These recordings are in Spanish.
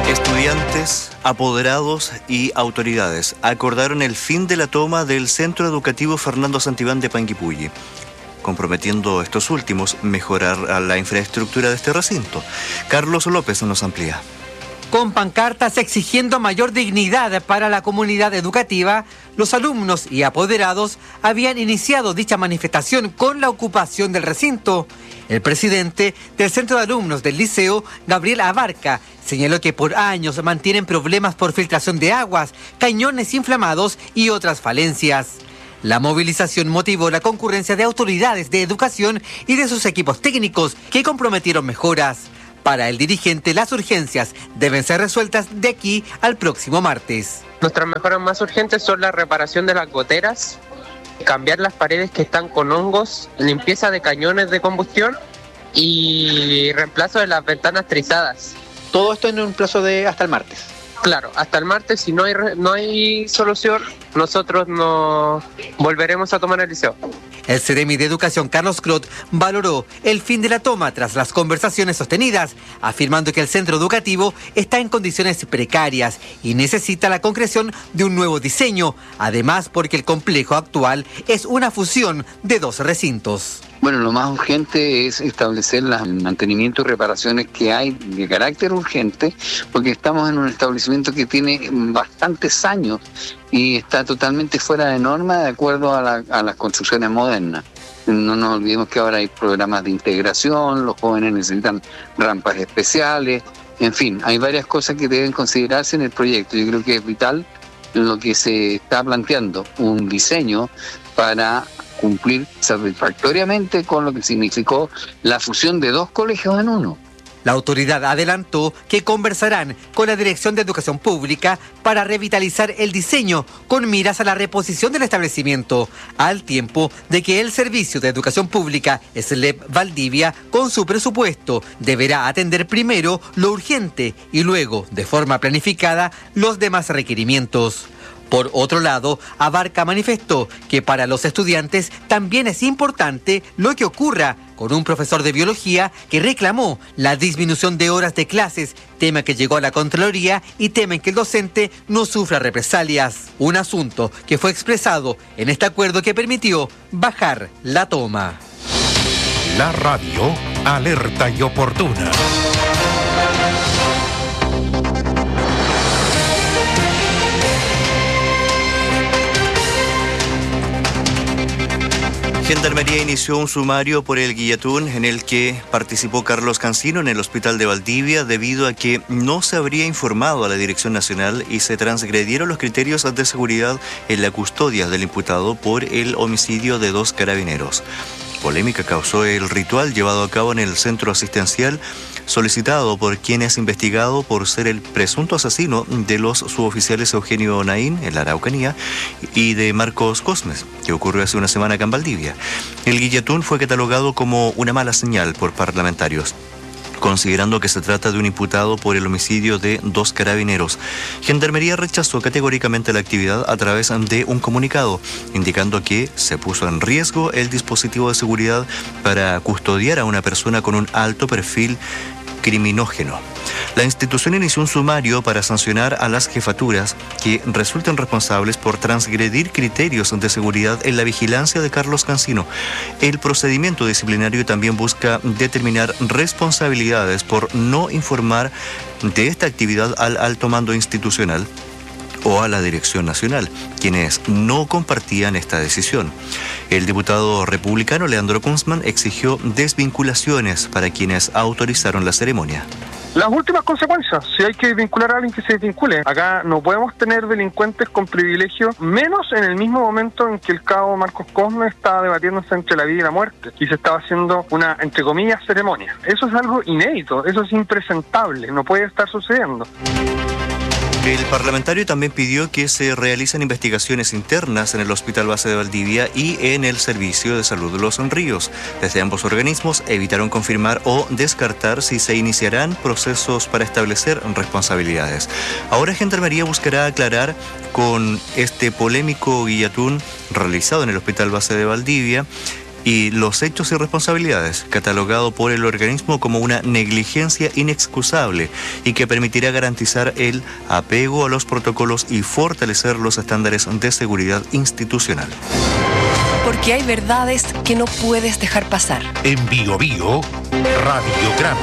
Estudiantes, apoderados y autoridades acordaron el fin de la toma del Centro Educativo Fernando Santibán de Panguipulli, comprometiendo estos últimos mejorar la infraestructura de este recinto. Carlos López nos amplía. Con pancartas exigiendo mayor dignidad para la comunidad educativa, los alumnos y apoderados habían iniciado dicha manifestación con la ocupación del recinto. El presidente del Centro de Alumnos del Liceo, Gabriel Abarca, señaló que por años mantienen problemas por filtración de aguas, cañones inflamados y otras falencias. La movilización motivó la concurrencia de autoridades de educación y de sus equipos técnicos que comprometieron mejoras. Para el dirigente, las urgencias deben ser resueltas de aquí al próximo martes. Nuestras mejoras más urgentes son la reparación de las goteras, cambiar las paredes que están con hongos, limpieza de cañones de combustión y reemplazo de las ventanas trizadas. Todo esto en un plazo de hasta el martes. Claro, hasta el martes, si no hay solución, nosotros nos volveremos a tomar el liceo. El Ceremi de Educación, Carlos Crot, valoró el fin de la toma tras las conversaciones sostenidas, afirmando que el centro educativo está en condiciones precarias y necesita la concreción de un nuevo diseño, además porque el complejo actual es una fusión de dos recintos. Bueno, lo más urgente es establecer los mantenimientos y reparaciones que hay de carácter urgente, porque estamos en un establecimiento que tiene bastantes años y está totalmente fuera de norma de acuerdo a las construcciones modernas. No nos olvidemos que ahora hay programas de integración, los jóvenes necesitan rampas especiales, en fin, hay varias cosas que deben considerarse en el proyecto. Yo creo que es vital lo que se está planteando, un diseño para cumplir satisfactoriamente con lo que significó la fusión de dos colegios en uno. La autoridad adelantó que conversarán con la Dirección de Educación Pública para revitalizar el diseño con miras a la reposición del establecimiento, al tiempo de que el Servicio de Educación Pública, SLEP Valdivia, con su presupuesto, deberá atender primero lo urgente y luego, de forma planificada, los demás requerimientos. Por otro lado, Abarca manifestó que para los estudiantes también es importante lo que ocurra con un profesor de biología que reclamó la disminución de horas de clases, tema que llegó a la Contraloría y temen que el docente no sufra represalias. Un asunto que fue expresado en este acuerdo que permitió bajar la toma. La radio, alerta y oportuna. Gendarmería inició un sumario por el guillatún en el que participó Carlos Cancino en el hospital de Valdivia debido a que no se habría informado a la Dirección Nacional y se transgredieron los criterios de seguridad en la custodia del imputado por el homicidio de 2 carabineros. Polémica causó el ritual llevado a cabo en el centro asistencial solicitado por quien es investigado por ser el presunto asesino de los suboficiales Eugenio Naín en la Araucanía y de Marcos Cosmes, que ocurrió hace una semana acá en Valdivia. El guillatún fue catalogado como una mala señal por parlamentarios, considerando que se trata de un imputado por el homicidio de 2 carabineros. Gendarmería rechazó categóricamente la actividad a través de un comunicado, indicando que se puso en riesgo el dispositivo de seguridad para custodiar a una persona con un alto perfil criminógeno. La institución inició un sumario para sancionar a las jefaturas que resulten responsables por transgredir criterios de seguridad en la vigilancia de Carlos Cancino. El procedimiento disciplinario también busca determinar responsabilidades por no informar de esta actividad al alto mando institucional o a la Dirección Nacional, quienes no compartían esta decisión. El diputado republicano Leandro Kunzman exigió desvinculaciones para quienes autorizaron la ceremonia. Las últimas consecuencias, si hay que vincular a alguien que se desvincule. Acá no podemos tener delincuentes con privilegio, menos en el mismo momento en que el cabo Marcos Cosmes estaba debatiéndose entre la vida y la muerte y se estaba haciendo una, entre comillas, ceremonia. Eso es algo inédito, eso es impresentable, no puede estar sucediendo. El parlamentario también pidió que se realicen investigaciones internas en el Hospital Base de Valdivia y en el Servicio de Salud de Los Ríos. Desde ambos organismos evitaron confirmar o descartar si se iniciarán procesos para establecer responsabilidades. Ahora Gendarmería buscará aclarar con este polémico guillatún realizado en el Hospital Base de Valdivia y los hechos y responsabilidades, catalogado por el organismo como una negligencia inexcusable y que permitirá garantizar el apego a los protocolos y fortalecer los estándares de seguridad institucional. Porque hay verdades que no puedes dejar pasar. En Bio Bio, Radiograma.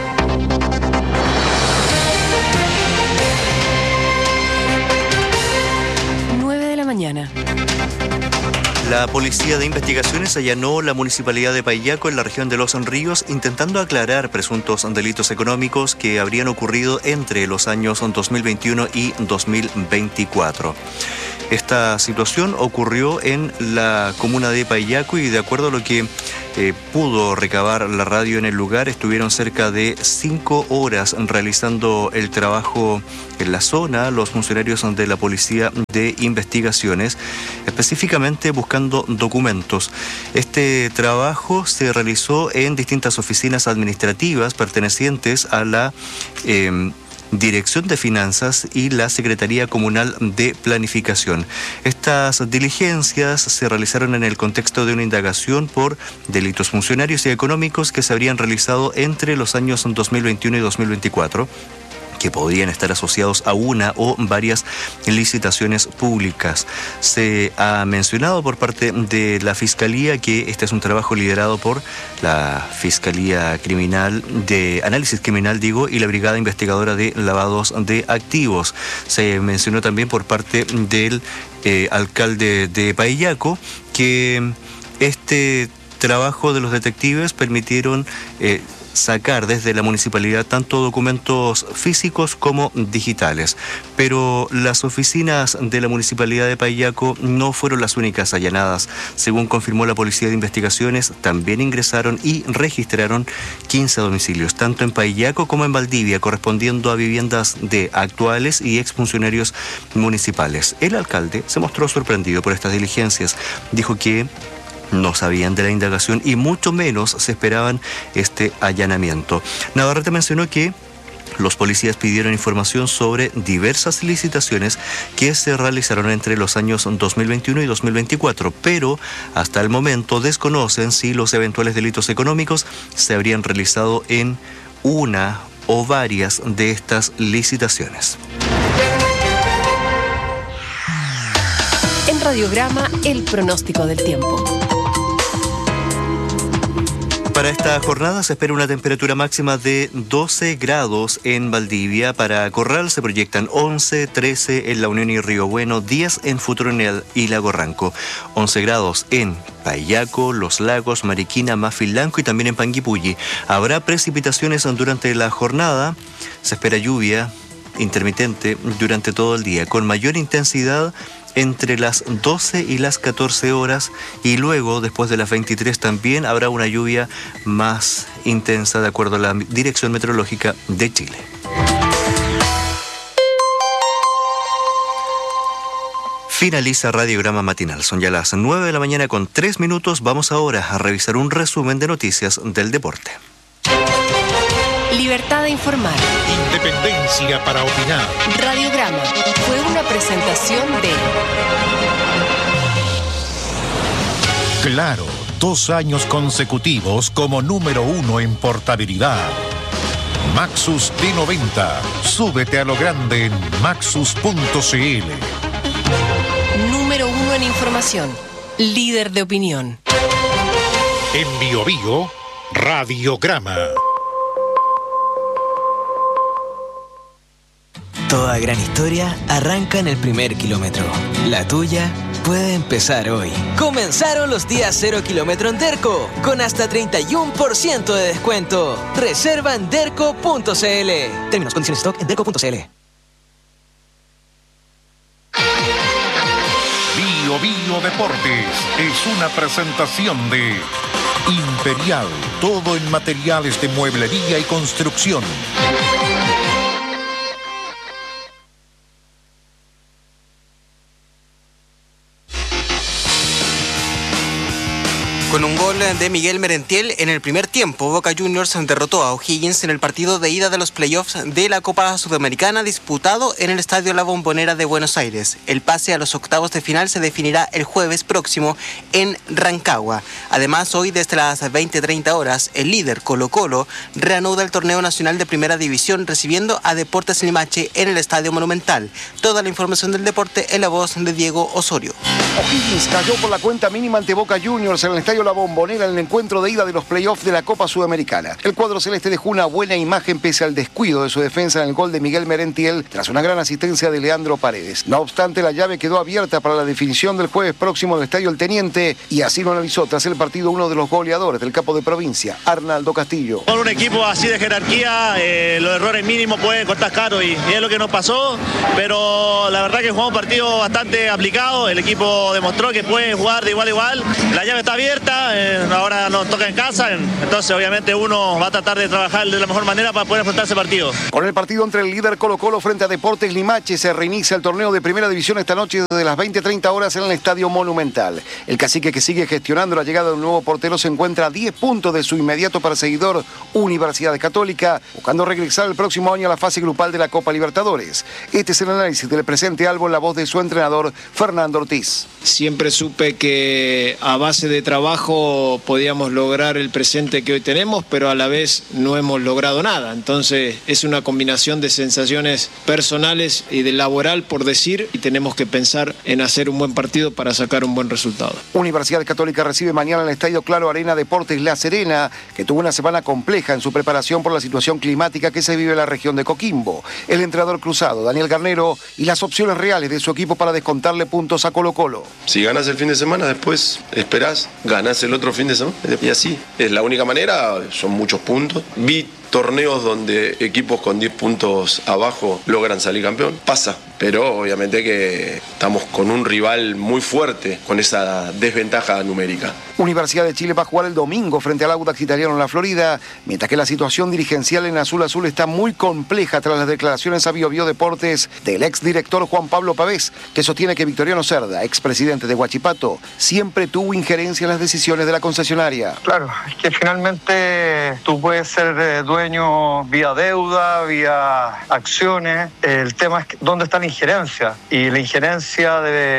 9 de la mañana. La Policía de Investigaciones allanó la Municipalidad de Paillaco en la región de Los Ríos intentando aclarar presuntos delitos económicos que habrían ocurrido entre los años 2021 y 2024. Esta situación ocurrió en la comuna de Paillaco y de acuerdo a lo que pudo recabar la radio en el lugar, estuvieron cerca de 5 horas realizando el trabajo en la zona los funcionarios de la Policía de Investigaciones, específicamente buscando documentos. Este trabajo se realizó en distintas oficinas administrativas pertenecientes a la Dirección de Finanzas y la Secretaría Comunal de Planificación. Estas diligencias se realizaron en el contexto de una indagación por delitos funcionarios y económicos que se habrían realizado entre los años 2021 y 2024. Que podrían estar asociados a una o varias licitaciones públicas. Se ha mencionado por parte de la Fiscalía que este es un trabajo liderado por la Fiscalía Criminal de Análisis Criminal, y la Brigada Investigadora de Lavados de Activos. Se mencionó también por parte del alcalde de Paillaco que este trabajo de los detectives permitieron sacar desde la municipalidad tanto documentos físicos como digitales. Pero las oficinas de la municipalidad de Paillaco no fueron las únicas allanadas. Según confirmó la Policía de Investigaciones, también ingresaron y registraron 15 domicilios, tanto en Paillaco como en Valdivia, correspondiendo a viviendas de actuales y exfuncionarios municipales. El alcalde se mostró sorprendido por estas diligencias. Dijo que no sabían de la indagación y mucho menos se esperaban este allanamiento. Navarrete mencionó que los policías pidieron información sobre diversas licitaciones que se realizaron entre los años 2021 y 2024, pero hasta el momento desconocen si los eventuales delitos económicos se habrían realizado en una o varias de estas licitaciones. En Radiograma, el pronóstico del tiempo. Para esta jornada se espera una temperatura máxima de 12 grados en Valdivia. Para Corral se proyectan 11, 13 en La Unión y Río Bueno, 10 en Futuronel y Lago Ranco, 11 grados en Paillaco, Los Lagos, Mariquina, Mafilanco y también en Panguipulli. Habrá precipitaciones durante la jornada. Se espera lluvia intermitente durante todo el día, con mayor intensidad entre las 12 y las 14 horas y luego, después de las 23, también habrá una lluvia más intensa de acuerdo a la Dirección Meteorológica de Chile. Finaliza Radiograma Matinal. Son ya las 9 de la mañana con 3 minutos. Vamos ahora a revisar un resumen de noticias del deporte. Libertad de informar. Independencia para opinar. Radiograma fue una presentación de Claro, 2 años consecutivos como número 1 en portabilidad. Maxus D90. Súbete a lo grande en maxus.cl. Número 1 en información. Líder de opinión. En Bio Bio, Radiograma. Toda gran historia arranca en el primer kilómetro. La tuya puede empezar hoy. Comenzaron los días 0 kilómetro en Derco, con hasta 31% de descuento. Reserva en derco.cl. Términos, condiciones, stock en derco.cl. Bio Bio Deportes es una presentación de Imperial, todo en materiales de mueblería y construcción. Con un gol de Miguel Merentiel en el primer tiempo, Boca Juniors derrotó a O'Higgins en el partido de ida de los playoffs de la Copa Sudamericana disputado en el Estadio La Bombonera de Buenos Aires. El pase a los octavos de final se definirá el jueves próximo en Rancagua. Además, hoy desde las 20:30 horas, el líder Colo-Colo reanuda el torneo nacional de Primera División recibiendo a Deportes Limache en el Estadio Monumental. Toda la información del deporte en la voz de Diego Osorio. O'Higgins cayó por la cuenta mínima ante Boca Juniors en el Estadio La Bombonera en el encuentro de ida de los playoffs de la Copa Sudamericana. El cuadro celeste dejó una buena imagen pese al descuido de su defensa en el gol de Miguel Merentiel tras una gran asistencia de Leandro Paredes. No obstante, la llave quedó abierta para la definición del jueves próximo en el Estadio El Teniente y así lo analizó tras el partido uno de los goleadores del capo de provincia, Arnaldo Castillo. Con un equipo así de jerarquía, los errores mínimos pueden costar caro y es lo que nos pasó, pero la verdad que jugamos un partido bastante aplicado, el equipo demostró que puede jugar de igual a igual, la llave está abierta, ahora nos toca en casa, entonces obviamente uno va a tratar de trabajar de la mejor manera para poder afrontar ese partido. Con el partido entre el líder Colo-Colo frente a Deportes Limache se reinicia el torneo de Primera División esta noche desde las 20:30 horas en el Estadio Monumental. El cacique, que sigue gestionando la llegada de un nuevo portero, se encuentra a 10 puntos de su inmediato perseguidor Universidad Católica, buscando regresar el próximo año a la fase grupal de la Copa Libertadores. Este es el análisis del presente Albo en la voz de su entrenador Fernando Ortiz. Siempre supe que a base de trabajo podíamos lograr el presente que hoy tenemos, pero a la vez no hemos logrado nada. Entonces es una combinación de sensaciones personales y de laboral, por decir, y tenemos que pensar en hacer un buen partido para sacar un buen resultado. Universidad Católica recibe mañana en el Estadio Claro Arena Deportes La Serena, que tuvo una semana compleja en su preparación por la situación climática que se vive en la región de Coquimbo. El entrenador cruzado, Daniel Garnero, y las opciones reales de su equipo para descontarle puntos a Colo-Colo. Si ganas el fin de semana, después esperás, ganás el otro fin de semana, y así. Es la única manera, son muchos puntos. Vi torneos donde equipos con 10 puntos abajo logran salir campeón, pasa, pero obviamente que estamos con un rival muy fuerte con esa desventaja numérica. Universidad de Chile va a jugar el domingo frente al Audax Italiano en la Florida, mientras que la situación dirigencial en Azul Azul está muy compleja tras las declaraciones a BioBio Deportes del exdirector Juan Pablo Pavés, que sostiene que Victoriano Cerda, expresidente de Huachipato, siempre tuvo injerencia en las decisiones de la concesionaria. Claro, es que finalmente tú puedes ser dueño vía deuda, vía acciones. El tema es dónde está la injerencia. Y la injerencia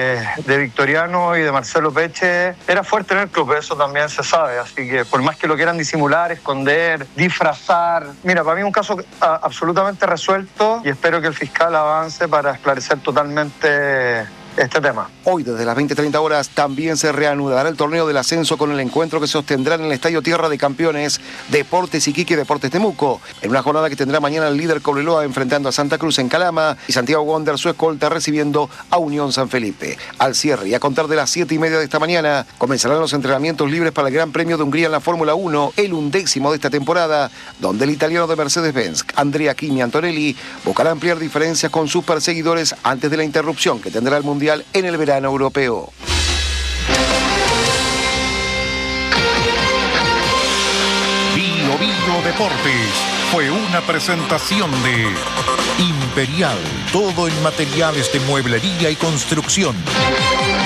de Victoriano y de Marcelo Peche era fuerte en el club, eso también se sabe. Así que por más que lo quieran disimular, esconder, disfrazar. Mira, para mí es un caso absolutamente resuelto y espero que el fiscal avance para esclarecer totalmente este tema. Hoy desde las 20:30 horas también se reanudará el torneo del ascenso con el encuentro que se sostendrá en el Estadio Tierra de Campeones Deportes Iquique y Deportes Temuco, en una jornada que tendrá mañana el líder Cobreloa enfrentando a Santa Cruz en Calama y Santiago Wander, su escolta, recibiendo a Unión San Felipe. Al cierre y a contar de las 7:30 de esta mañana comenzarán los entrenamientos libres para el Gran Premio de Hungría en la Fórmula 1, el 11º de esta temporada, donde el italiano de Mercedes-Benz, Andrea Kimi Antonelli, buscará ampliar diferencias con sus perseguidores antes de la interrupción que tendrá el Mundial en el verano europeo. BioBio Deportes fue una presentación de Imperial, todo en materiales de mueblería y construcción.